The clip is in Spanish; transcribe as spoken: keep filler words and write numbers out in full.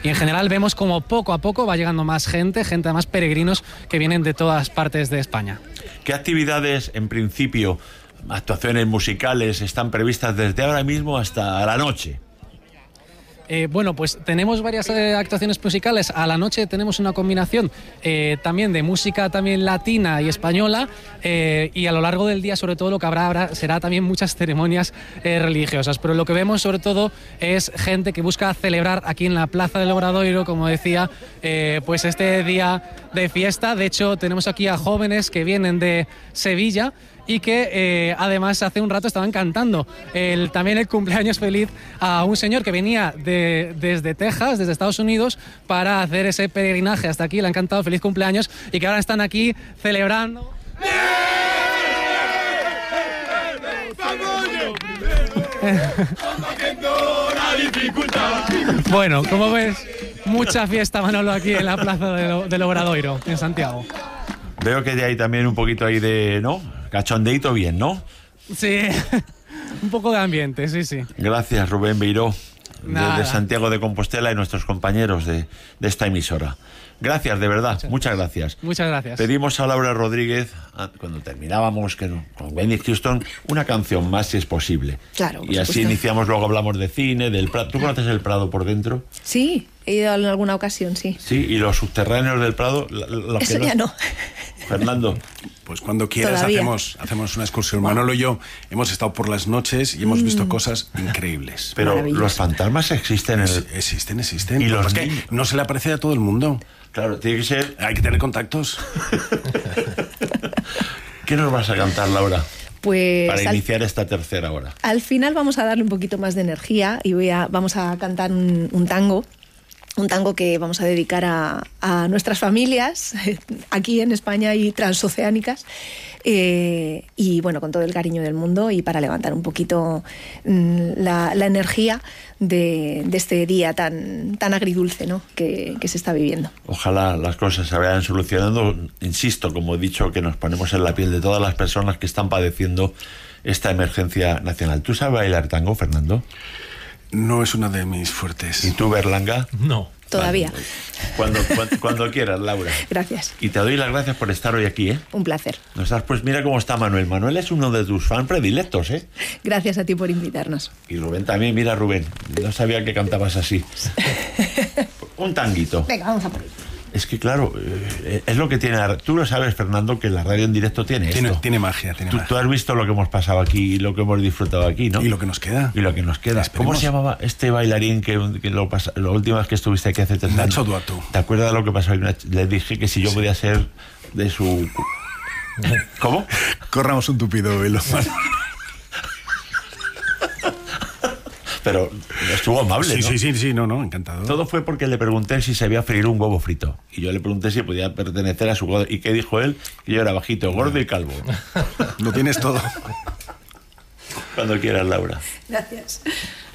y en general vemos como poco a poco va llegando más gente, gente además peregrinos que vienen de todas partes de España. ¿Qué actividades, en principio, actuaciones musicales, están previstas desde ahora mismo hasta la noche? Eh, bueno, pues tenemos varias eh, actuaciones musicales. A la noche tenemos una combinación eh, también de música también latina y española, eh, y a lo largo del día sobre todo lo que habrá, habrá será también muchas ceremonias eh, religiosas, pero lo que vemos sobre todo es gente que busca celebrar aquí en la Plaza del Obradoiro, como decía, eh, pues este día de fiesta. De hecho tenemos aquí a jóvenes que vienen de Sevilla y que eh, además hace un rato estaban cantando el, también el cumpleaños feliz a un señor que venía de, desde Texas, desde Estados Unidos, para hacer ese peregrinaje hasta aquí. Le han cantado feliz cumpleaños y que ahora están aquí celebrando. Bueno, como ves, mucha fiesta, Manolo, aquí en la Plaza del, del Obradoiro, en Santiago. Veo que hay también un poquito ahí de, ¿no? Cachondeito bien, ¿no? Sí, un poco de ambiente, sí, sí. Gracias, Rubén Beiró, Nada. desde Santiago de Compostela, y nuestros compañeros de, de esta emisora. Gracias, de verdad, muchas, muchas gracias. Muchas gracias. Pedimos a Laura Rodríguez, cuando terminábamos que no, con Wendy Houston, una canción más, si es posible. Claro. Y así iniciamos, luego hablamos de cine, del Prado. ¿Tú conoces el Prado por dentro? Sí, he ido en alguna ocasión, sí. Sí, y los subterráneos del Prado. Lo Eso que ya no. Fernando. Pues cuando quieras hacemos, hacemos una excursión. Wow. Manolo y yo hemos estado por las noches y hemos mm. visto cosas increíbles. Pero los fantasmas existen. En el... Existen, existen. Y los que no se le aparece a todo el mundo. Claro, tiene que ser... Hay que tener contactos. ¿Qué nos vas a cantar, Laura? Pues para al, iniciar esta tercera hora. Al final vamos a darle un poquito más de energía y voy a, vamos a cantar un, un tango. Un tango que vamos a dedicar a, a nuestras familias aquí en España y transoceánicas, eh, y bueno, con todo el cariño del mundo, y para levantar un poquito la, la energía de, de este día tan, tan agridulce, ¿no? que, que se está viviendo. Ojalá las cosas se vayan solucionando. Insisto, como he dicho, que nos ponemos en la piel de todas las personas que están padeciendo esta emergencia nacional. ¿Tú sabes bailar tango, Fernando? No es una de mis fuertes. ¿Y tú, Berlanga? No. Todavía. Vale, cuando, cuando, cuando quieras, Laura. Gracias. Y te doy las gracias por estar hoy aquí, ¿eh? Un placer. No estás, pues mira cómo está Manuel. Manuel es uno de tus fans predilectos, ¿eh? Gracias a ti por invitarnos. Y Rubén también. Mira, Rubén, no sabía que cantabas así. Un tanguito. Venga, vamos a por ello. Es que claro, eh, es lo que tiene. Tú lo sabes, Fernando, que la radio en directo tiene, tiene esto. Tiene magia, tiene tú, magia. Tú has visto lo que hemos pasado aquí y lo que hemos disfrutado aquí, ¿no? Y lo que nos queda. Y lo que nos queda. Esperemos. ¿Cómo se llamaba este bailarín que, que lo pasa, la última vez que estuviste aquí hace tres años? Nacho Duato. ¿Te acuerdas de lo que pasó? Le dije que si yo sí. podía ser de su... ¿Cómo? Corramos un tupido velo. Pero estuvo amable, sí, ¿no? Sí, sí, sí, no, no, encantado. Todo fue porque le pregunté si sabía freír un huevo frito. Y yo le pregunté si podía pertenecer a su... ¿Y qué dijo él? Que yo era bajito, gordo y calvo. Lo tienes todo. Cuando quieras, Laura. Gracias.